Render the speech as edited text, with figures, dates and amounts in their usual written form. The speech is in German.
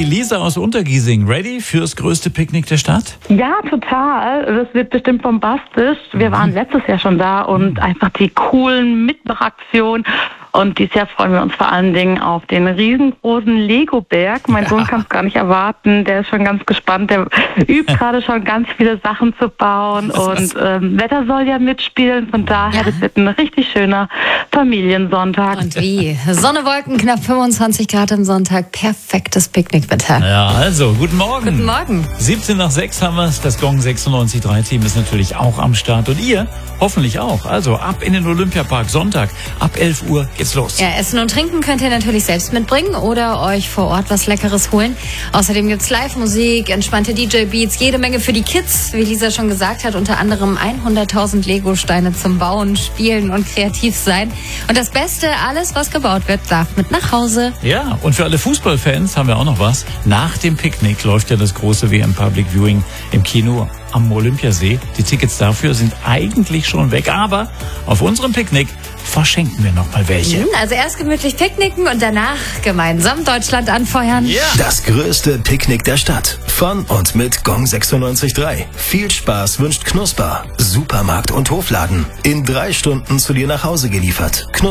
Lisa aus Untergiesing, ready fürs größte Picknick der Stadt? Ja, total. Das wird bestimmt bombastisch. Wir waren letztes Jahr schon da und einfach die coolen Mitmachaktionen. Und dieses Jahr freuen wir uns vor allen Dingen auf den riesengroßen Lego-Berg. Mein Sohn kann es gar nicht erwarten. Der ist schon ganz gespannt. Der übt gerade schon ganz viele Sachen zu bauen. Und Wetter soll ja mitspielen. Von daher, das wird ein richtig schöner Familiensonntag. Und wie? Sonne, Wolken, knapp 25 Grad am Sonntag. Perfektes Picknickwetter. Ja, also, guten Morgen. Guten Morgen. 17 nach 6 haben wir es. Das Gong 96.3 Team ist natürlich auch am Start. Und ihr hoffentlich auch. Also ab in den Olympiapark. Sonntag ab 11 Uhr geht's los. Ja, Essen und Trinken könnt ihr natürlich selbst mitbringen oder euch vor Ort was Leckeres holen. Außerdem gibt's Live-Musik, entspannte DJ-Beats, jede Menge für die Kids. Wie Lisa schon gesagt hat, unter anderem 100.000 Lego-Steine zum Bauen, Spielen und kreativ sein. Und das Beste, alles, was gebaut wird, darf mit nach Hause. Ja, und für alle Fußballfans haben wir auch noch was. Nach dem Picknick läuft ja das große WM Public Viewing im Kino am Olympiasee. Die Tickets dafür sind eigentlich schon weg, aber auf unserem Picknick verschenken wir noch mal welche. Also erst gemütlich picknicken und danach gemeinsam Deutschland anfeuern. Ja. Das größte Picknick der Stadt. Von und mit Gong 96.3. Viel Spaß wünscht Knusper. Supermarkt und Hofladen. In 3 Stunden zu dir nach Hause geliefert.